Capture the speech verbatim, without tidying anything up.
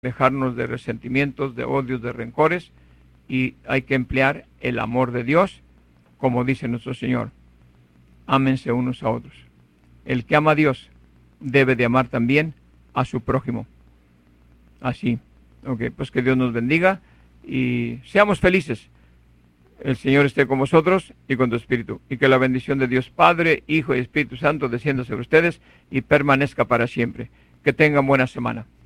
dejarnos de resentimientos, de odios, de rencores, y hay que emplear el amor de Dios, como dice nuestro Señor. Ámense unos a otros. El que ama a Dios debe de amar también a su prójimo. Así. Ok, pues que Dios nos bendiga y seamos felices. El Señor esté con vosotros y con tu espíritu. Y que la bendición de Dios Padre, Hijo y Espíritu Santo descienda sobre ustedes y permanezca para siempre. Que tengan buena semana.